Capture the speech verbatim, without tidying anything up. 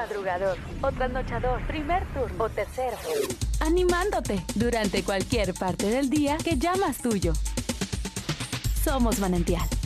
madrugador o trasnochador, primer turno o tercero. Animándote durante cualquier parte del día que llamas tuyo. Somos Manantial.